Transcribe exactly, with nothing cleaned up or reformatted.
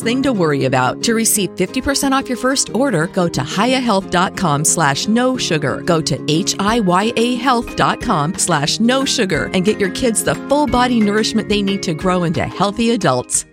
last thing to worry about. To receive fifty percent off your first order, go to hiyahealth.com slash no sugar. Go to H-I-Y-A health.com slash no sugar and get your kids the full body nourishment they need to grow into healthy adults.